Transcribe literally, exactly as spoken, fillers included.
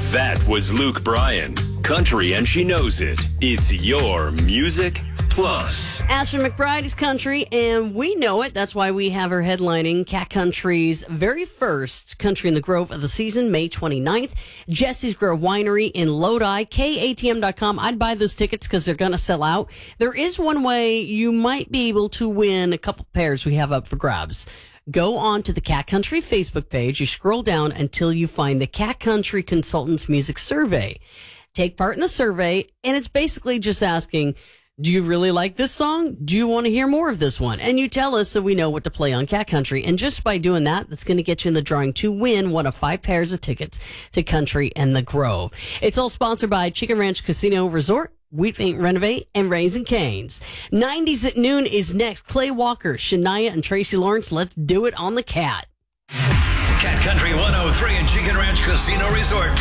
That was Luke Bryan. Country and she knows it. It's your Music Plus. Ashton McBride is country, and we know it. That's why we have her headlining Cat Country's very first Country in the Grove of the season, May twenty-ninth. Jesse's Grove Winery in Lodi, K A T M dot com. I'd buy those tickets because they're going to sell out. There is one way you might be able to win a couple pairs we have up for grabs. Go on to the Cat Country Facebook page. You scroll down until you find the Cat Country Consultants Music Survey. Take part in the survey, and it's basically just asking, do you really like this song? Do you want to hear more of this one? And you tell us so we know what to play on Cat Country. And just by doing that, that's going to get you in the drawing to win one of five pairs of tickets to Country in the Grove. It's all sponsored by Chicken Ranch Casino Resort, Wheat Paint Renovate, and Raising Cane's. nineties at noon is next. Clay Walker, Shania, and Tracy Lawrence. Let's do it on the Cat. Cat Country one oh three and Chicken Ranch Casino Resort.